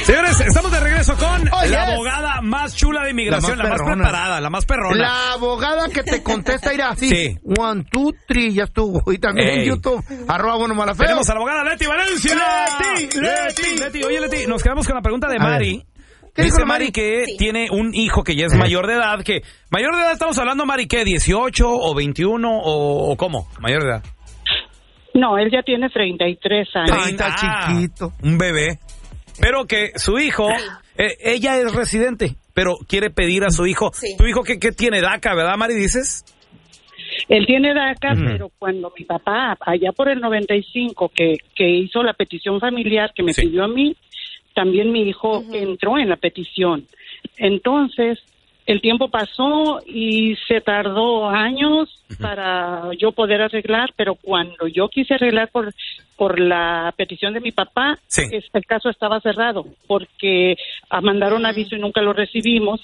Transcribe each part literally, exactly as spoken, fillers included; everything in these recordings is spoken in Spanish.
Señores, estamos de regreso con oh, la yes. abogada más chula de inmigración, la más, la más preparada, la más perrona. La abogada que te contesta irá así. Sí. One, two, three, ya estuvo. Y también Ey. en YouTube, arroba bueno malafeo. Tenemos a la abogada Leti Valencia. Leti, Leti, Leti. Oye, Leti, nos quedamos con la pregunta de a Mari. ¿Qué Dice dijo Mari Mari? que Sí. tiene un hijo que ya es mayor de edad. Que mayor de edad estamos hablando, Mari, ¿qué? ¿dieciocho o veintiuno o, o cómo? Mayor de edad. No, él ya tiene treinta y tres años. Ay, está Ah, chiquito. Un bebé. Pero que su hijo, eh, ella es residente, pero quiere pedir a su hijo. Sí. ¿Tu hijo qué, qué tiene? DACA, ¿verdad, Mari, dices? Él tiene DACA, Ujú. pero cuando mi papá, allá por el noventa y cinco, que, que hizo la petición familiar que me Sí. pidió a mí, también mi hijo Ujú. entró en la petición. Entonces, el tiempo pasó y se tardó años para yo poder arreglar, pero cuando yo quise arreglar por por la petición de mi papá, Sí. es- el caso estaba cerrado, porque ah, mandaron aviso y nunca lo recibimos.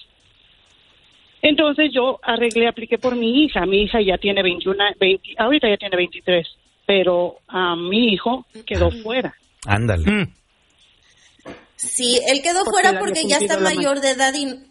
Entonces yo arreglé, apliqué por mi hija. Mi hija ya tiene veintiuno, veinte, ahorita ya tiene veintitrés, pero a mi hijo quedó fuera. Ándale. Mm. Sí, él quedó Porque fuera le había porque ya está cumplido la mayor de edad y,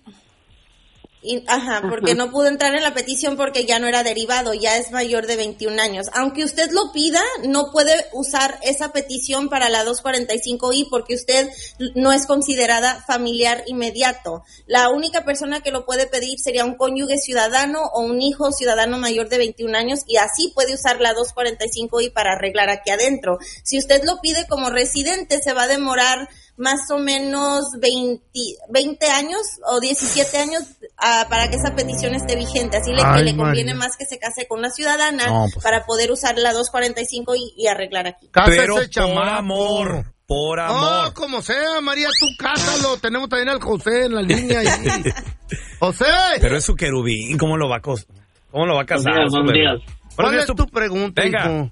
y- ajá, porque no pudo entrar en la petición porque ya no era derivado, ya es mayor de veintiún años. Aunque usted lo pida, no puede usar esa petición para la doscientos cuarenta y cinco I porque usted no es considerada familiar inmediato. La única persona que lo puede pedir sería un cónyuge ciudadano o un hijo ciudadano mayor de veintiún años y así puede usar la doscientos cuarenta y cinco I para arreglar aquí adentro. Si usted lo pide como residente, se va a demorar más o menos veinte, veinte años o diecisiete años uh, para que esa petición esté vigente. Así le, Ay, que le conviene María. más que se case con una ciudadana No, pues. para poder usar la doscientos cuarenta y cinco y, y arreglar aquí. Cásese, Pero por chamaco. amor, por No, amor. como sea, María, tú cásalo. Tenemos también al José en la línea. ahí. José, Pero es su querubín, ¿cómo lo va a, cos- cómo lo va a casar? Buenos días, su buenos bebé? días. Buenos ¿cuál días, es tu pregunta, Venga. hijo?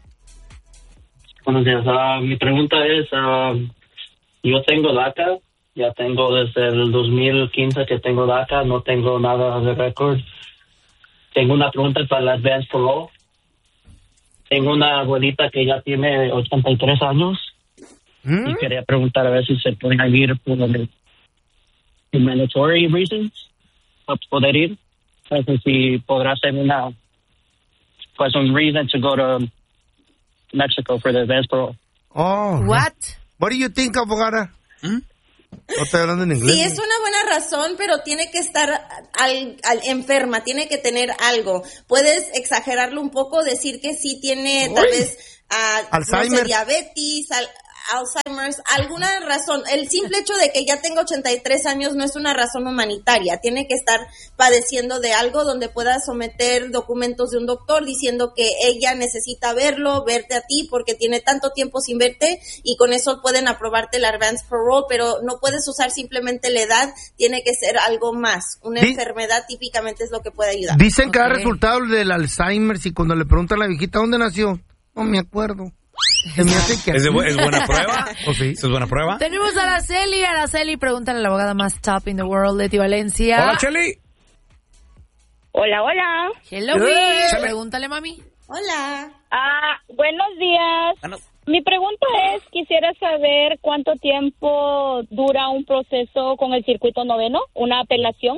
Buenos días. Ah, mi pregunta es, ah, yo tengo DACA, ya tengo desde el dos mil quince que tengo DACA, no tengo nada de récord. Tengo una pregunta para la Advance Parole. Tengo una abuelita que ya tiene ochenta y tres años ¿Mm? y quería preguntar a ver si se pueden ir por el humanitarian reasons para poder ir. No sé si podrá ser una, pues un reason to go to Mexico for the Advance Parole. Oh, What? What do you think, abogada? ¿Mm? No estoy hablando en inglés. Sí, es una buena razón, pero tiene que estar al, al- enferma, tiene que tener algo. Puedes exagerarlo un poco, decir que sí tiene tal Uy. vez ah, no sé, Alzheimer. diabetes, al- Alzheimer's, alguna razón. El simple hecho de que ya tenga ochenta y tres años no es una razón humanitaria. Tiene que estar padeciendo de algo donde pueda someter documentos de un doctor diciendo que ella necesita verlo, verte a ti porque tiene tanto tiempo sin verte y con eso pueden aprobarte el advance parole, pero no puedes usar simplemente la edad, tiene que ser algo más. Una Di- enfermedad típicamente es lo que puede ayudar. Dicen que da Ok. resultado del Alzheimer y cuando le preguntan a la viejita dónde nació, no me acuerdo. Se me hace que ¿Es, de así. bu- ¿Es buena prueba? ¿O sí? ¿Eso es buena prueba? Tenemos a Araceli. Araceli, pregúntale a la abogada más top in the world, Leti Valencia. Hola, Cheli. Hola, hola. Hello, Eh. bitch. Pregúntale, mami. Hola. Ah, buenos días. Ah, no. Mi pregunta es, quisiera saber cuánto tiempo dura un proceso con el circuito noveno, una apelación.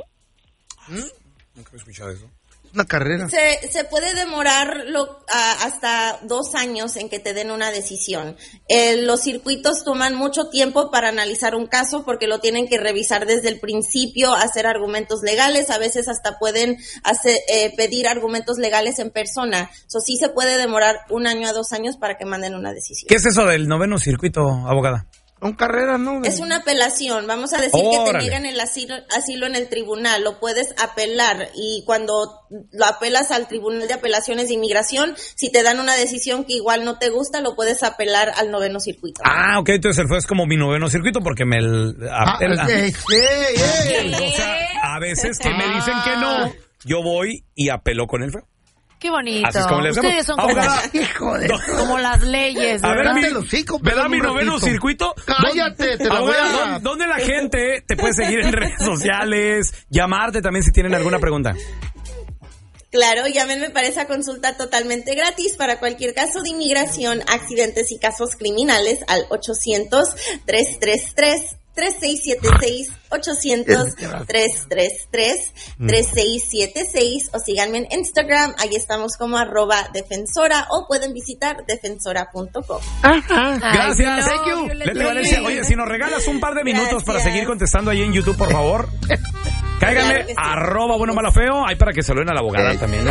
Nunca he escuchado eso. Una carrera. Se, se puede demorar lo, ah, hasta dos años en que te den una decisión. Eh, los circuitos toman mucho tiempo para analizar un caso porque lo tienen que revisar desde el principio, hacer argumentos legales, a veces hasta pueden hacer, eh, pedir argumentos legales en persona. Eso sí se puede demorar un año a dos años para que manden una decisión. ¿Qué es eso del noveno circuito, abogada? Son carreras, ¿no? Es una apelación, vamos a decir que te Órale. niegan el asilo, asilo en el tribunal, lo puedes apelar y cuando lo apelas al Tribunal de Apelaciones de Inmigración, si te dan una decisión que igual no te gusta, lo puedes apelar al noveno circuito. Ah, ok, entonces el fue es como mi noveno circuito porque me... el- Ah, el- eh, sí, eh. o sea, a veces que me dicen que no, yo voy y apelo con el feo. Qué bonito. Así es como le hacemos. Ustedes son como, Abogada. Hijo de... como las leyes, A ver, ¿verdad? mi, Cállate los hocico, ¿me da perdón, mi un noveno ratito. circuito? Cállate, te la voy Abogada, a- ¿dónde- ¿dónde la gente te puede seguir en redes sociales? Llamarte también si tienen alguna pregunta. Claro, llámenme para esa consulta totalmente gratis para cualquier caso de inmigración, accidentes y casos criminales al ochocientos, trescientos treinta y tres, tres seis siete seis, ochocientos, trescientos treinta y tres, tres seis siete seis, o síganme en Instagram, ahí estamos como arroba defensora, o pueden visitar defensora punto com. Ajá. Gracias. Ay, Thank you. no, Leti Valencia, oye, si nos regalas un par de minutos Gracias. para seguir contestando ahí en YouTube, por favor. Cáiganle, Claro que sí. arroba bueno malo feo, ahí para que saluden a la abogada Eh. también.